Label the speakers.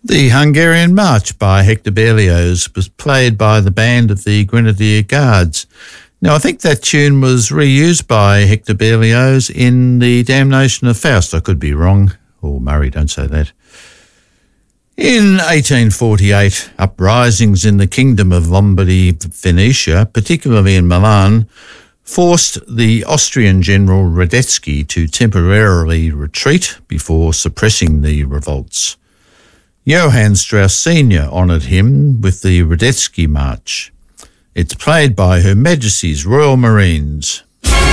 Speaker 1: The Hungarian March by Hector Berlioz was played by the band of the Grenadier Guards. Now, I think that tune was reused by Hector Berlioz in The Damnation of Faust. I could be wrong. Oh, Murray, don't say that. In 1848, uprisings in the Kingdom of Lombardy, Venetia, particularly in Milan, forced the Austrian general Radetzky to temporarily retreat before suppressing the revolts. Johann Strauss Sr. honoured him with the Radetzky March. It's played by Her Majesty's Royal Marines.